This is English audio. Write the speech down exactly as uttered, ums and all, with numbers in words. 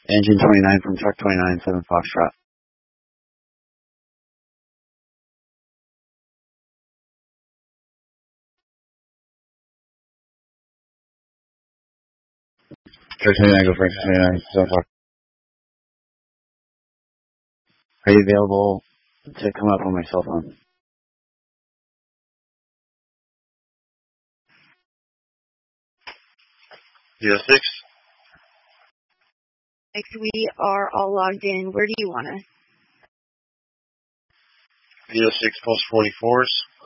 Engine twenty-nine from truck twenty-nine, seven Foxtrot. Truck twenty-nine, go Frank twenty-nine, seven Foxtrot. Are you available to come up on my cell phone? zero six. We are all logged in. Where do you want us? zero six, post forty-fours.